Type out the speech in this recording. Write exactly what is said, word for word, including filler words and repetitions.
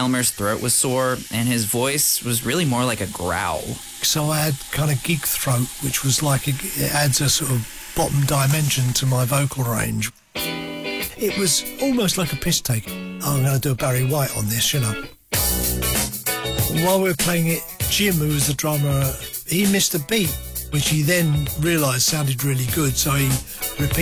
Elmer's throat was sore, and his voice was really more like a growl. So I had kind of gig throat, which was like, a, it adds a sort of bottom dimension to my vocal range. It was almost like a piss take. Oh, I'm going to do a Barry White on this, you know. While we were playing it, Jim, who was the drummer, he missed a beat, which he then realised sounded really good, so he repeated